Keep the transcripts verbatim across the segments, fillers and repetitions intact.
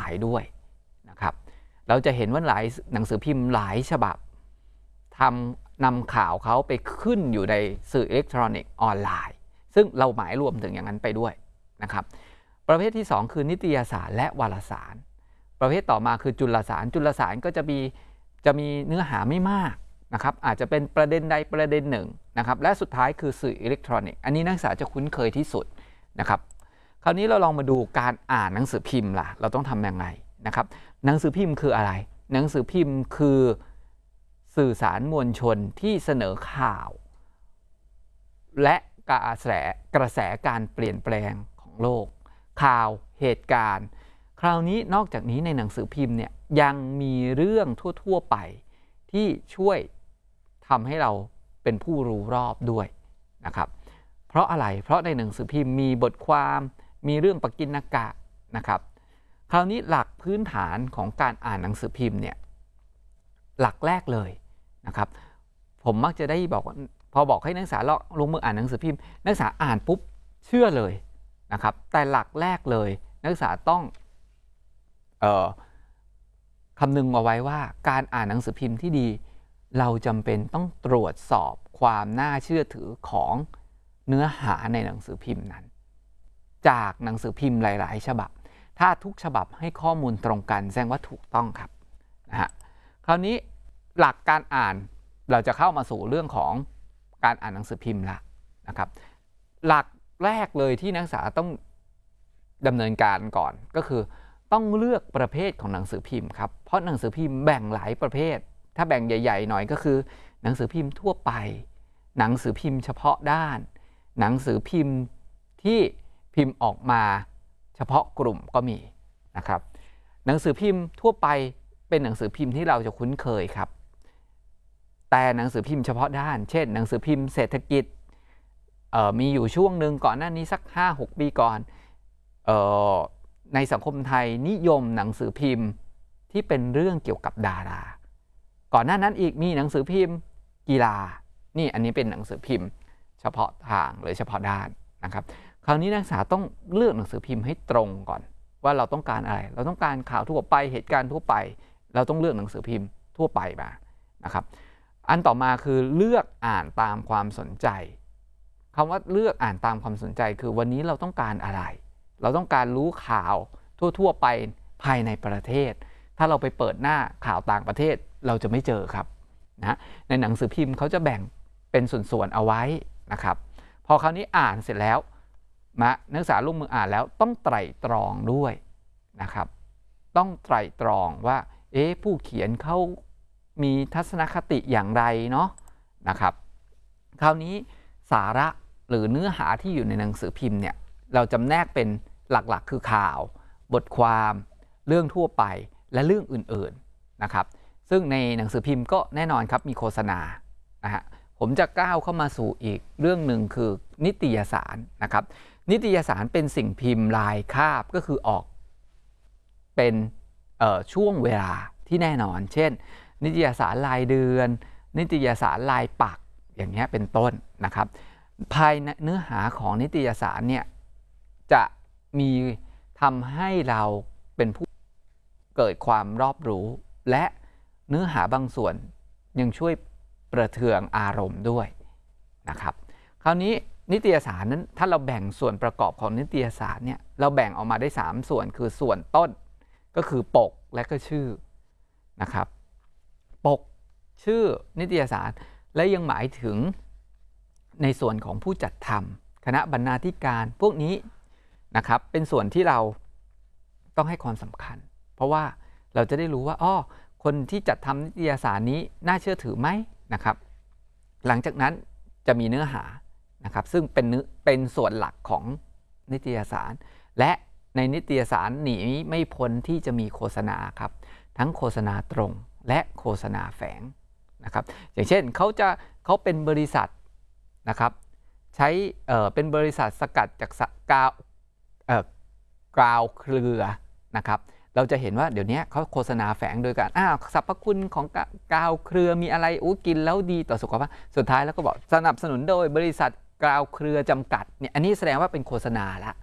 น์ด้วยนะครับเราจะเห็นว่าหลายหนังสือพิมพ์หลายฉบับทำนำข่าวเขาไปขึ้นอยู่ในสื่ออิเล็กทรอนิกส์ออนไลน์ซึ่งเราหมายรวมถึงอย่างนั้นไปด้วยนะครับประเภทที่สองคือนิตยสารและวารสารประเภทต่อมาคือจุลสารจุลสารก็จะมีจะมีเนื้อหาไม่มากนะครับอาจจะเป็นประเด็นใดประเด็นหนึ่งนะครับและสุดท้ายคือสื่ออิเล็กทรอนิกส์อันนี้นักศึกษาจะคุ้นเคยที่สุดนะครับคราวนี้เราลองมาดูการอ่านหนังสือพิมพ์ล่ะเราต้องทำยังไงนะครับหนังสือพิมพ์คืออะไรหนังสือพิมพ์คือสื่อสารมวลชนที่เสนอข่าวและกระแสกระแสการเปลี่ยนแปลงของโลกข่าวเหตุการณ์คราวนี้นอกจากนี้ในหนังสือพิมพ์เนี่ยยังมีเรื่องทั่วๆไปที่ช่วยทำให้เราเป็นผู้รู้รอบด้วยนะครับเพราะอะไรเพราะในหนังสือพิมพ์มีบทความมีเรื่องปกิณกะนะครับคราวนี้หลักพื้นฐานของการอ่านหนังสือพิมพ์เนี่ยหลักแรกเลยนะครับผมมักจะได้บอกพอบอกให้นักศึกษาลงมืออ่านหนังสือพิมพ์นักศึกษาอ่านปุ๊บเชื่อเลยนะครับแต่หลักแรกเลยนักศึกษาต้องเอ่อคำนึงเอาไว้ว่าการอ่านหนังสือพิมพ์ที่ดีเราจำเป็นต้องตรวจสอบความน่าเชื่อถือของเนื้อหาในหนังสือพิมพ์นั้นจากหนังสือพิมพ์หลายๆฉบับถ้าทุกฉบับให้ข้อมูลตรงกันแสดงว่าถูกต้องครับนะฮะคราวนี้หลักการอ่านเราจะเข้ามาสู่เรื่องของการอ่านหนังสือพิมพ์ละนะครับหลักแรกเลยที่นักศึกษาต้องดำเนินการก่อนก็คือต้องเลือกประเภทของหนังสือพิมพ์ครับเพราะหนังสือพิมพ์แบ่งหลายประเภทถ้าแบ่งใหญ่ๆหน่อยก็คือหนังสือพิมพ์ทั่วไปหนังสือพิมพ์เฉพาะด้านหนังสือพิมพ์ที่พิมพ์ออกมาเฉพาะกลุ่มก็มีนะครับหนังสือพิมพ์ทั่วไปเป็นหนังสือพิมพ์ที่เราจะคุ้นเคยครับแต่หนังสือพิมพ์เฉพาะด้านเช่นหนังสือพิมพ์เศรษฐกิจมีอยู่ช่วงหนึ่งก่อนหน้านี้สัก ห้าหก ปีก่อนออในสังคมไทยนิยมหนังสือพิมพ์ที่เป็นเรื่องเกี่ยวกับดาราก่อนหน้านั้นอีกมีหนังสือพิมพ์กีฬานี่อันนี้เป็นหนังสือพิมพ์เฉพาะทางหรือเฉพาะด้านนะครับคราวนี้นักศึกษาต้องเลือกหนังสือพิมพ์ให้ตรงก่อนว่าเราต้องการอะไรเราต้องการข่าวทั่วไปเหตุการณ์ทั่วไปเราต้องเลือกหนังสือพิมพ์ทั่วไปมานะครับอันต่อมาคือเลือกอ่านตามความสนใจคำว่าเลือกอ่านตามความสนใจคือวันนี้เราต้องการอะไรเราต้องการรู้ข่าวทั่วๆไปภายในประเทศถ้าเราไปเปิดหน้าข่าวต่างประเทศเราจะไม่เจอครับนะในหนังสือพิมพ์เขาจะแบ่งเป็นส่วนๆเอาไว้นะครับพอคราวนี้อ่านเสร็จแล้วนะนักศึกษาลงมืออ่านแล้วต้องไตร่ตรองด้วยนะครับต้องไตร่ตรองว่าเอ๊ะผู้เขียนเขามีทัศนคติอย่างไรเนาะนะครับคราวนี้สาระหรือเนื้อหาที่อยู่ในหนังสือพิมพ์เนี่ยเราจำแนกเป็นหลักๆคือข่าวบทความเรื่องทั่วไปและเรื่องอื่นๆนะครับซึ่งในหนังสือพิมพ์ก็แน่นอนครับมีโฆษณานะฮะผมจะก้าวเข้ามาสู่อีกเรื่องหนึ่งคือนิตยสารนะครับนิตยสารเป็นสิ่งพิมพ์ลายคาบก็คือออกเป็นช่วงเวลาที่แน่นอนเช่นนิตยสารรายเดือนนิตยสารรายปักอย่างนี้เป็นต้นนะครับภายในเนื้อหาของนิตยสารเนี่ยจะมีทำให้เราเป็นผู้เกิดความรอบรู้และเนื้อหาบางส่วนยังช่วยประเทืองอารมณ์ด้วยนะครับคราวนี้นิตยสารนั้นถ้าเราแบ่งส่วนประกอบของนิตยสารเนี่ยเราแบ่งออกมาได้สามส่วนคือส่วนต้นก็คือปกและก็ชื่อนะครับปกชื่อนิตยสารและยังหมายถึงในส่วนของผู้จัดทำคณะบรรณาธิการพวกนี้นะครับเป็นส่วนที่เราต้องให้ความสำคัญเพราะว่าเราจะได้รู้ว่าอ้อคนที่จัดทำนิตยสารนี้น่าเชื่อถือไหมนะครับหลังจากนั้นจะมีเนื้อหานะครับซึ่งเป็นเนื้อเป็นส่วนหลักของนิตยสารและในนิตยสารหนีไม่พ้นที่จะมีโฆษณาครับทั้งโฆษณาตรงและโฆษณาแฝงนะครับอย่างเช่นเขาจะเขาเป็นบริษัทนะครับใช้เอ่อเป็นบริษัทสกัดจากกาวเอ่อกาวเครือนะครับเราจะเห็นว่าเดี๋ยวนี้เขาโฆษณาแฝงโดยการอ้าวสรรพคุณของกาวเครือมีอะไรอู้กินแล้วดีต่อสุขภาพสุดท้ายแล้วก็บอกสนับสนุนโดยบริษัทกาวเครือจำกัดเนี่ยอันนี้แสดงว่าเป็นโฆษณาละ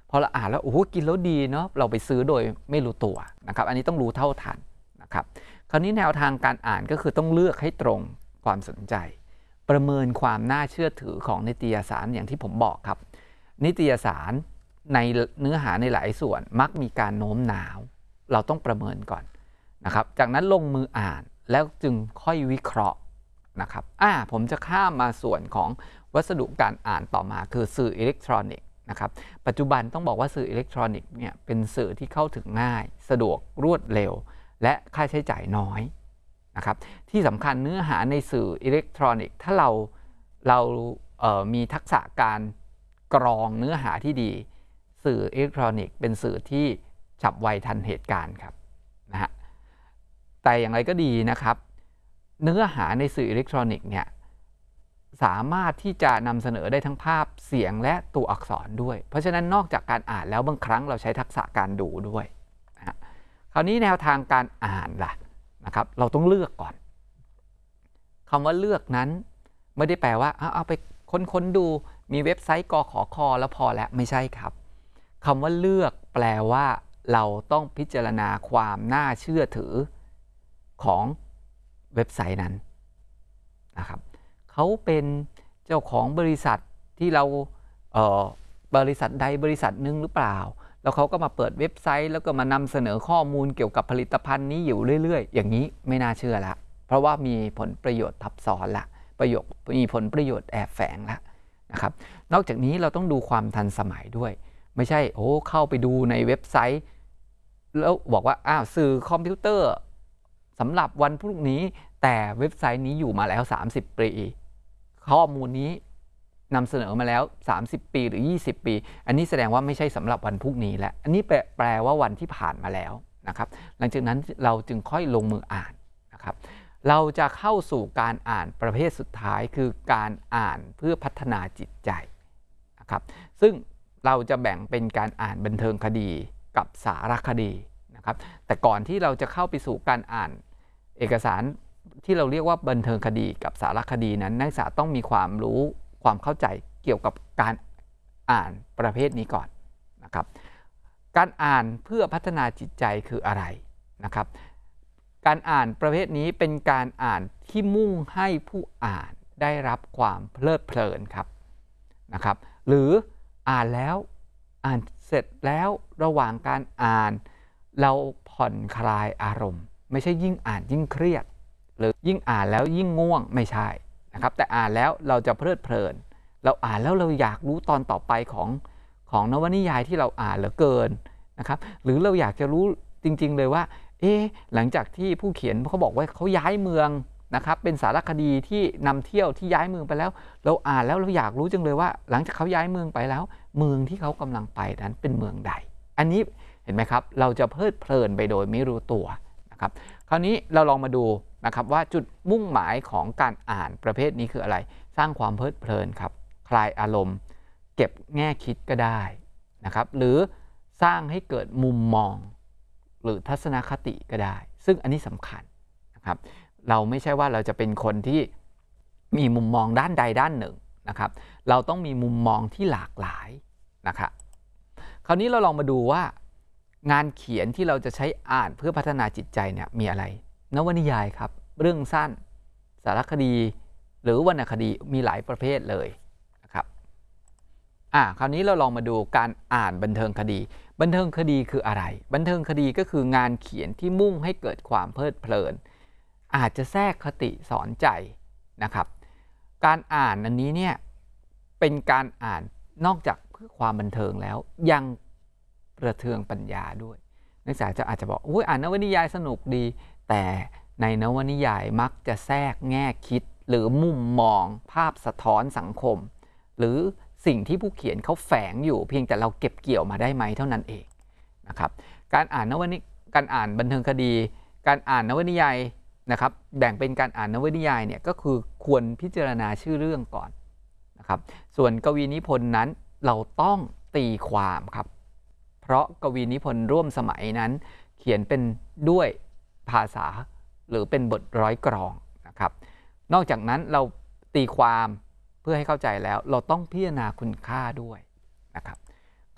พอเราอ่านแล้วโอ้โหกินแล้วดีเนาะเราไปซื้อโดยไม่รู้ตัวนะครับอันนี้ต้องรู้เท่าทันนะครับคราวนี้แนวทางการอ่านก็คือต้องเลือกให้ตรงความสนใจประเมินความน่าเชื่อถือของนิตยสารอย่างที่ผมบอกครับนิตยสารในเนื้อหาในหลายส่วนมักมีการโน้มน้าวเราต้องประเมินก่อนนะครับจากนั้นลงมืออ่านแล้วจึงค่อยวิเคราะห์นะครับอ่าผมจะข้ามมาส่วนของวัสดุการอ่านต่อมาคือสื่ออิเล็กทรอนิกส์นะครับปัจจุบันต้องบอกว่าสื่ออิเล็กทรอนิกส์เนี่ยเป็นสื่อที่เข้าถึงง่ายสะดวกรวดเร็วและค่าใช้จ่ายน้อยนะครับที่สำคัญเนื้อหาในสื่ออิเล็กทรอนิกส์ถ้าเราเราเอ่อมีทักษะการกรองเนื้อหาที่ดีสื่ออิเล็กทรอนิกส์เป็นสื่อที่ฉับไวทันเหตุการณ์ครับนะฮะแต่อย่างไรก็ดีนะครับเนื้อหาในสื่ออิเล็กทรอนิกส์เนี่ยสามารถที่จะนำเสนอได้ทั้งภาพเสียงและตัวอักษรด้วยเพราะฉะนั้นนอกจากการอ่านแล้วบางครั้งเราใช้ทักษะการดูด้วยนะฮะคราวนี้แนวทางการอ่านล่ะนะครับเราต้องเลือกก่อนคำว่าเลือกนั้นไม่ได้แปลว่าเอาไปค้นๆดูมีเว็บไซต์กขคแล้วพอแล้วไม่ใช่ครับคำว่าเลือกแปลว่าเราต้องพิจารณาความน่าเชื่อถือของเว็บไซต์นั้นนะครับเขาเป็นเจ้าของบริษัทที่เราเอ่อบริษัทใดบริษัทหนึ่งหรือเปล่าแล้วเขาก็มาเปิดเว็บไซต์แล้วก็มานำเสนอข้อมูลเกี่ยวกับผลิตภัณฑ์นี้อยู่เรื่อยๆอย่างนี้ไม่น่าเชื่อละเพราะว่ามีผลประโยชน์ทับซ้อนละประโยชน์มีผลประโยชน์แอบแฝงละนะครับนอกจากนี้เราต้องดูความทันสมัยด้วยไม่ใช่โอ้เข้าไปดูในเว็บไซต์แล้วบอกว่าอ้าวสื่อคอมพิวเตอร์สำหรับวันพรุ่งนี้แต่เว็บไซต์นี้อยู่มาแล้วสามสิบปีข้อมูลนี้นำเสนอมาแล้วสามสิบปีหรือยี่สิบปีอันนี้แสดงว่าไม่ใช่สำหรับวันพรุ่งนี้แล้วอันนี้แปลว่าวันที่ผ่านมาแล้วนะครับหลังจากนั้นเราจึงค่อยลงมืออ่านนะครับเราจะเข้าสู่การอ่านประเภทสุดท้ายคือการอ่านเพื่อพัฒนาจิตใจนะครับซึ่งเราจะแบ่งเป็นการอ่านบันเทิงคดีกับสารคดีนะครับแต่ก่อนที่เราจะเข้าไปสู่การอ่านเอกสารที่เราเรียกว่าบันเทิงคดีกับสารคดีนั้นนักศึกษาต้องมีความรู้ความเข้าใจเกี่ยวกับการอ่านประเภทนี้ก่อนนะครับการอ่านเพื่อพัฒนาจิตใจคืออะไรนะครับการอ่านประเภทนี้เป็นการอ่านที่มุ่งให้ผู้อ่านได้รับความเพลิดเพลินครับนะครับหรืออ่านแล้วอ่านเสร็จแล้วระหว่างการอ่านเราผ่อนคลายอารมณ์ไม่ใช่ยิ่งอ่านยิ่งเครียดหรือยิ่งอ่านแล้วยิ่งง่วงไม่ใช่นะครับแต่อ่านแล้วเราจะเพลิดเพลินเราอ่านแล้วเราอยากรู้ตอนต่อไปของของนวนิยายที่เราอ่านเหลือเกินนะครับหรือเราอยากจะรู้จริงๆเลยว่าเอ๊ะหลังจากที่ผู้เขียนเขาบอกว่าเขาย้ายเมืองนะครับเป็นสารคดีที่นำเที่ยวที่ย้ายเมืองไปแล้วเราอ่านแล้วเราอยากรู้จังเลยว่าหลังจากเขาย้ายเมืองไปแล้วเมืองที่เขากำลังไปนั้นเป็นเมืองใดอันนี้เห็นไหมครับเราจะเพลิดเพลินไปโดยไม่รู้ตัวนะครับคราวนี้เราลองมาดูนะครับว่าจุดมุ่งหมายของการอ่านประเภทนี้คืออะไรสร้างความเพลิดเพลินครับคลายอารมณ์เก็บแง่คิดก็ได้นะครับหรือสร้างให้เกิดมุมมองหรือทัศนคติก็ได้ซึ่งอันนี้สำคัญนะครับเราไม่ใช่ว่าเราจะเป็นคนที่มีมุมมองด้านใดด้านหนึ่งนะครับเราต้องมีมุมมองที่หลากหลายนะครับคราวนี้เราลองมาดูว่างานเขียนที่เราจะใช้อ่านเพื่อพัฒนาจิตใจเนี่ยมีอะไรนวนิยายครับเรื่องสั้นสารคดีหรือวรรณคดีมีหลายประเภทเลยนะครับอ่าคราวนี้เราลองมาดูการอ่านบันเทิงคดีบันเทิงคดีคืออะไรบันเทิงคดีก็คืองานเขียนที่มุ่งให้เกิดความเพลิดเพลินอาจจะแทรกคติสอนใจนะครับการอ่านอันนี้เนี่ยเป็นการอ่านนอกจากเพื่อความบันเทิงแล้วยังประเทืองปัญญาด้วยนักศึกษาจะอาจจะบอกอุ้ยอ่านนวนิยายสนุกดีแต่ในนวนิยายมักจะแทรกแง่คิดหรือมุมมองภาพสะท้อนสังคมหรือสิ่งที่ผู้เขียนเขาแฝงอยู่เพียงแต่เราเก็บเกี่ยวมาได้ไหมเท่านั้นเองนะครับการอ่านนวนิการอ่านบันเทิงคดีการอ่านนวนิยายนะครับแบ่งเป็นการอ่านนวนิยายเนี่ยก็คือควรพิจารณาชื่อเรื่องก่อนนะครับส่วนกวีนิพนธ์นั้นเราต้องตีความครับเพราะกวีนิพนธ์ร่วมสมัยนั้นเขียนเป็นด้วยภาษาหรือเป็นบทร้อยกลอนนะครับนอกจากนั้นเราตีความเพื่อให้เข้าใจแล้วเราต้องพิจารณาคุณค่าด้วยนะครับ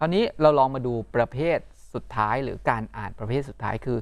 คราวนี้เราลองมาดูประเภทสุดท้ายหรือการอ่านประเภทสุดท้ายคือ